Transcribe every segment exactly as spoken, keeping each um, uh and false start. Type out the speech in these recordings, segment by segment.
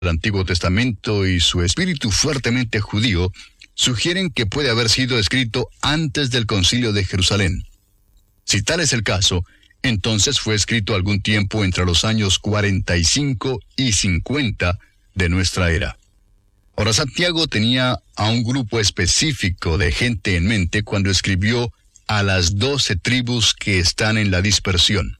Antiguo Testamento y su espíritu fuertemente judío sugieren que puede haber sido escrito antes del Concilio de Jerusalén. Si tal es el caso, entonces fue escrito algún tiempo entre los años cuarenta y cinco y cincuenta de nuestra era. Ahora, Santiago tenía a un grupo específico de gente en mente cuando escribió a las doce tribus que están en la dispersión.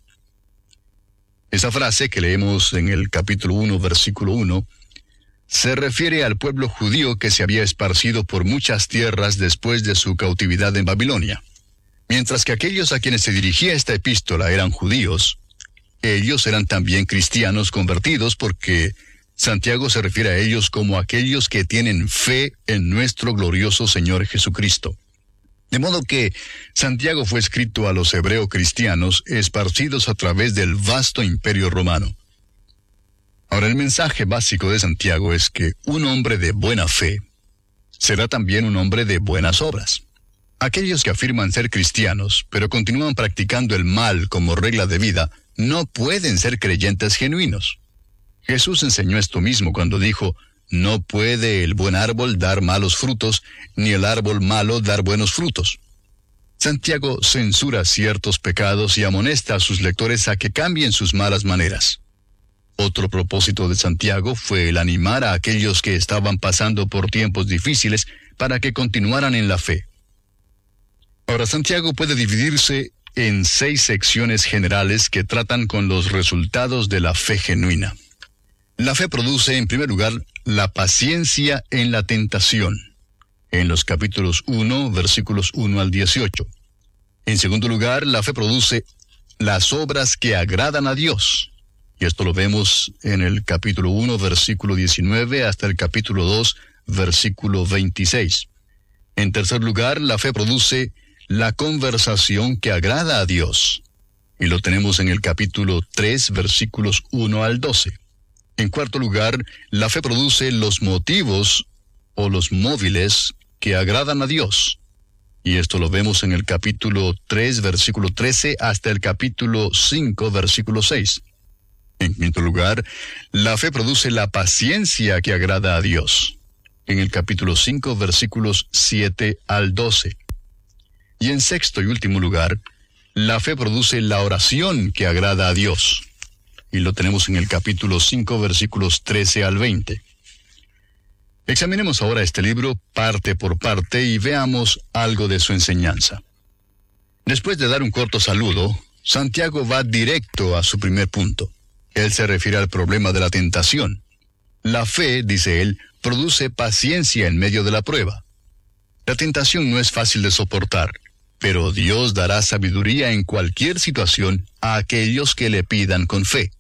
Esa frase que leemos en el capítulo uno, versículo uno, se refiere al pueblo judío que se había esparcido por muchas tierras después de su cautividad en Babilonia. Mientras que aquellos a quienes se dirigía esta epístola eran judíos, ellos eran también cristianos convertidos porque Santiago se refiere a ellos como aquellos que tienen fe en nuestro glorioso Señor Jesucristo. De modo que Santiago fue escrito a los hebreos cristianos esparcidos a través del vasto imperio romano. Ahora, el mensaje básico de Santiago es que un hombre de buena fe será también un hombre de buenas obras. Aquellos que afirman ser cristianos, pero continúan practicando el mal como regla de vida, no pueden ser creyentes genuinos. Jesús enseñó esto mismo cuando dijo: no puede el buen árbol dar malos frutos, ni el árbol malo dar buenos frutos. Santiago censura ciertos pecados y amonesta a sus lectores a que cambien sus malas maneras. Otro propósito de Santiago fue el animar a aquellos que estaban pasando por tiempos difíciles para que continuaran en la fe. Ahora, Santiago puede dividirse en seis secciones generales que tratan con los resultados de la fe genuina. La fe produce, en primer lugar, la paciencia en la tentación, en los capítulos uno, versículos uno al dieciocho. En segundo lugar, la fe produce las obras que agradan a Dios. Y esto lo vemos en el capítulo uno, versículo diecinueve, hasta el capítulo dos, versículo veintiséis. En tercer lugar, la fe produce la conversación que agrada a Dios. Y lo tenemos en el capítulo tres, versículos uno al doce. En cuarto lugar, la fe produce los motivos o los móviles que agradan a Dios. Y esto lo vemos en el capítulo tres, versículo trece, hasta el capítulo cinco, versículo seis. En quinto lugar, la fe produce la paciencia que agrada a Dios. En el capítulo cinco, versículos siete al doce. Y en sexto y último lugar, la fe produce la oración que agrada a Dios. Y lo tenemos en el capítulo cinco, versículos trece al veinte. Examinemos ahora este libro parte por parte y veamos algo de su enseñanza. Después de dar un corto saludo, Santiago va directo a su primer punto. Él se refiere al problema de la tentación. La fe, dice él, produce paciencia en medio de la prueba. La tentación no es fácil de soportar, pero Dios dará sabiduría en cualquier situación a aquellos que le pidan con fe.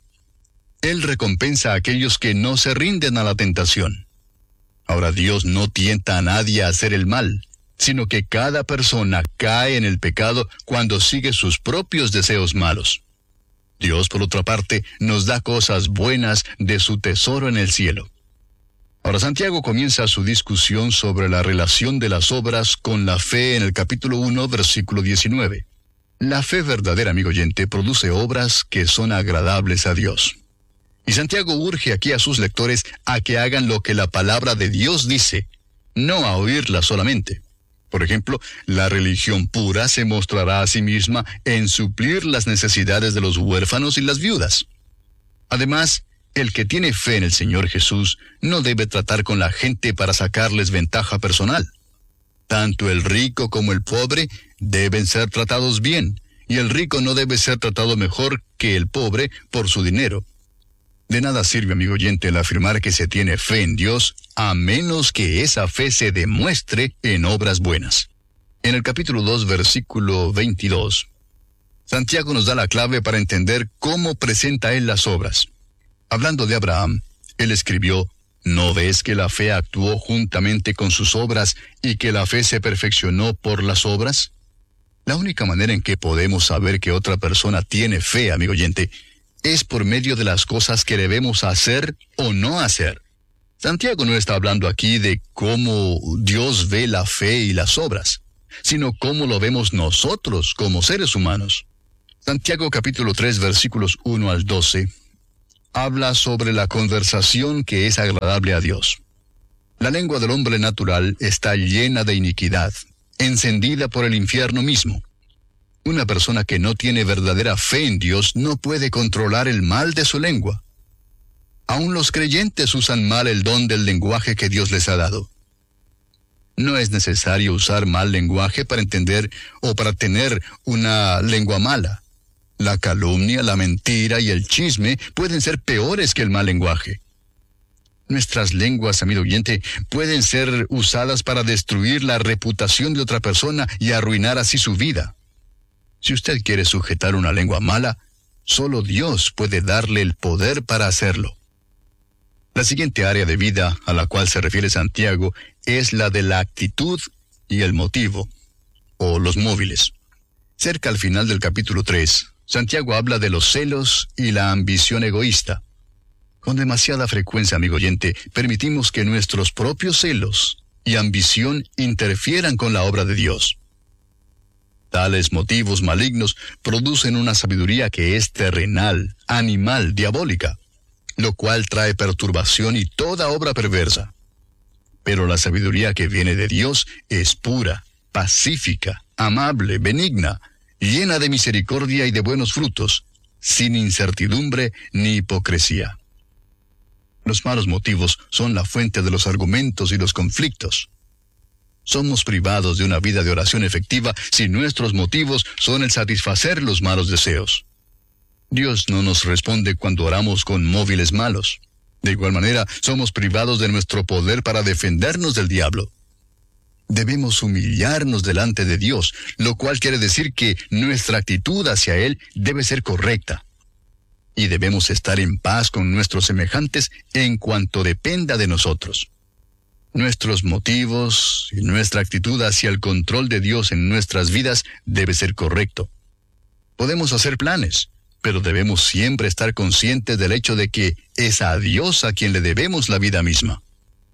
Él recompensa a aquellos que no se rinden a la tentación. Ahora, Dios no tienta a nadie a hacer el mal, sino que cada persona cae en el pecado cuando sigue sus propios deseos malos. Dios, por otra parte, nos da cosas buenas de su tesoro en el cielo. Ahora, Santiago comienza su discusión sobre la relación de las obras con la fe en el capítulo uno, versículo diecinueve. La fe verdadera, amigo oyente, produce obras que son agradables a Dios. Y Santiago urge aquí a sus lectores a que hagan lo que la palabra de Dios dice, no a oírla solamente. Por ejemplo, la religión pura se mostrará a sí misma en suplir las necesidades de los huérfanos y las viudas. Además, el que tiene fe en el Señor Jesús no debe tratar con la gente para sacarles ventaja personal. Tanto el rico como el pobre deben ser tratados bien, y el rico no debe ser tratado mejor que el pobre por su dinero. De nada sirve, amigo oyente, el afirmar que se tiene fe en Dios, a menos que esa fe se demuestre en obras buenas. En el capítulo dos, versículo veintidós, Santiago nos da la clave para entender cómo presenta él las obras. Hablando de Abraham, él escribió: ¿no ves que la fe actuó juntamente con sus obras y que la fe se perfeccionó por las obras? La única manera en que podemos saber que otra persona tiene fe, amigo oyente, es por medio de las cosas que debemos hacer o no hacer. Santiago no está hablando aquí de cómo Dios ve la fe y las obras, sino cómo lo vemos nosotros como seres humanos. Santiago capítulo tres, versículos uno al doce, habla sobre la conversación que es agradable a Dios. La lengua del hombre natural está llena de iniquidad, encendida por el infierno mismo. Una persona que no tiene verdadera fe en Dios no puede controlar el mal de su lengua. Aún los creyentes usan mal el don del lenguaje que Dios les ha dado. No es necesario usar mal lenguaje para entender o para tener una lengua mala. La calumnia, la mentira y el chisme pueden ser peores que el mal lenguaje. Nuestras lenguas, amigo oyente, pueden ser usadas para destruir la reputación de otra persona y arruinar así su vida. Si usted quiere sujetar una lengua mala, solo Dios puede darle el poder para hacerlo. La siguiente área de vida a la cual se refiere Santiago es la de la actitud y el motivo, o los móviles. Cerca al final del capítulo tres, Santiago habla de los celos y la ambición egoísta. Con demasiada frecuencia, amigo oyente, permitimos que nuestros propios celos y ambición interfieran con la obra de Dios. Tales motivos malignos producen una sabiduría que es terrenal, animal, diabólica, lo cual trae perturbación y toda obra perversa. Pero la sabiduría que viene de Dios es pura, pacífica, amable, benigna, llena de misericordia y de buenos frutos, sin incertidumbre ni hipocresía. Los malos motivos son la fuente de los argumentos y los conflictos. Somos privados de una vida de oración efectiva si nuestros motivos son el satisfacer los malos deseos. Dios no nos responde cuando oramos con móviles malos. De igual manera, somos privados de nuestro poder para defendernos del diablo. Debemos humillarnos delante de Dios, lo cual quiere decir que nuestra actitud hacia Él debe ser correcta. Y debemos estar en paz con nuestros semejantes en cuanto dependa de nosotros. Nuestros motivos y nuestra actitud hacia el control de Dios en nuestras vidas debe ser correcto. Podemos hacer planes, pero debemos siempre estar conscientes del hecho de que es a Dios a quien le debemos la vida misma.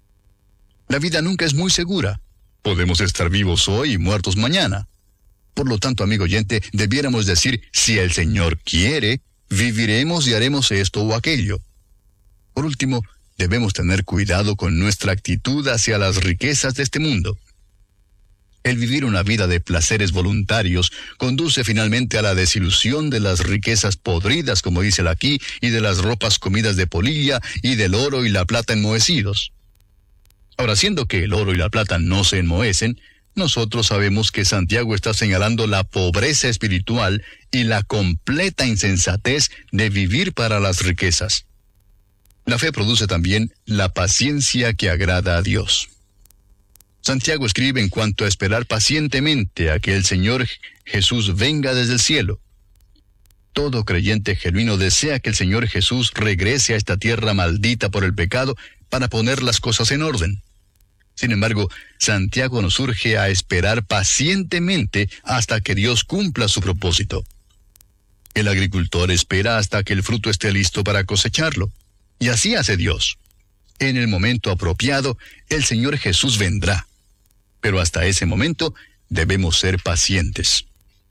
La vida nunca es muy segura. Podemos estar vivos hoy y muertos mañana. Por lo tanto, amigo oyente, debiéramos decir, si el Señor quiere, viviremos y haremos esto o aquello. Por último, debemos tener cuidado con nuestra actitud hacia las riquezas de este mundo. El vivir una vida de placeres voluntarios conduce finalmente a la desilusión de las riquezas podridas, como dice él aquí, y de las ropas comidas de polilla, y del oro y la plata enmohecidos. Ahora, siendo que el oro y la plata no se enmohecen, nosotros sabemos que Santiago está señalando la pobreza espiritual y la completa insensatez de vivir para las riquezas. La fe produce también la paciencia que agrada a Dios. Santiago escribe en cuanto a esperar pacientemente a que el Señor Jesús venga desde el cielo. Todo creyente genuino desea que el Señor Jesús regrese a esta tierra maldita por el pecado para poner las cosas en orden. Sin embargo, Santiago nos urge a esperar pacientemente hasta que Dios cumpla su propósito. El agricultor espera hasta que el fruto esté listo para cosecharlo. Y así hace Dios. En el momento apropiado, el Señor Jesús vendrá. Pero hasta ese momento, debemos ser pacientes.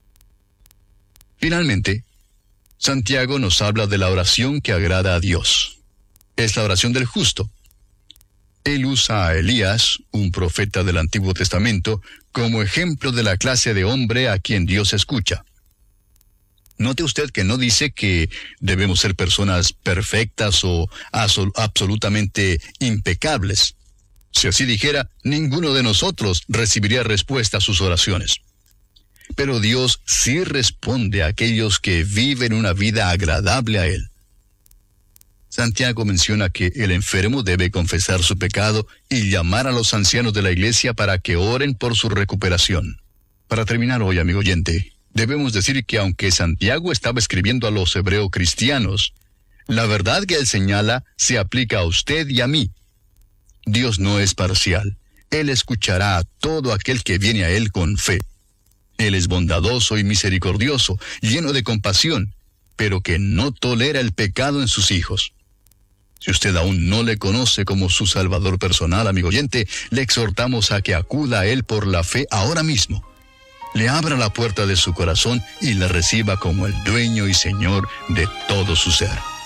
Finalmente, Santiago nos habla de la oración que agrada a Dios. Es la oración del justo. Él usa a Elías, un profeta del Antiguo Testamento, como ejemplo de la clase de hombre a quien Dios escucha. Note usted que no dice que debemos ser personas perfectas o absolutamente impecables. Si así dijera, ninguno de nosotros recibiría respuesta a sus oraciones. Pero Dios sí responde a aquellos que viven una vida agradable a Él. Santiago menciona que el enfermo debe confesar su pecado y llamar a los ancianos de la iglesia para que oren por su recuperación. Para terminar hoy, amigo oyente, debemos decir que aunque Santiago estaba escribiendo a los hebreos cristianos, la verdad que él señala se aplica a usted y a mí. Dios no es parcial. Él escuchará a todo aquel que viene a Él con fe. Él es bondadoso y misericordioso, lleno de compasión, pero que no tolera el pecado en sus hijos. Si usted aún no le conoce como su Salvador personal, amigo oyente, le exhortamos a que acuda a Él por la fe ahora mismo. Le abra la puerta de su corazón y le reciba como el dueño y Señor de todo su ser.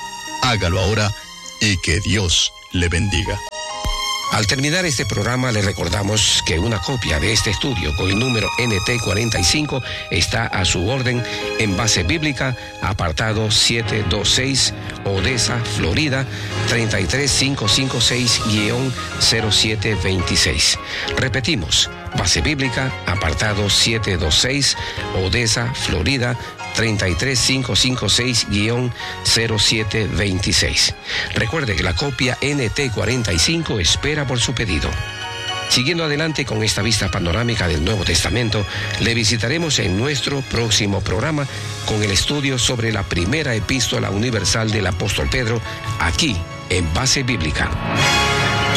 Hágalo ahora y que Dios le bendiga. Al terminar este programa, le recordamos que una copia de este estudio con el número N T cuarenta y cinco está a su orden en Base Bíblica, apartado siete dos seis, Odessa, Florida, tres tres cinco cinco seis cero siete dos seis. Repetimos, Base Bíblica, apartado siete dos seis, Odessa, Florida, tres tres cinco cinco seis cero siete dos seis. Recuerde que la copia N T cuarenta y cinco espera por su pedido. Siguiendo adelante con esta vista panorámica del Nuevo Testamento, le visitaremos en nuestro próximo programa con el estudio sobre la primera epístola universal del apóstol Pedro, aquí en Base Bíblica.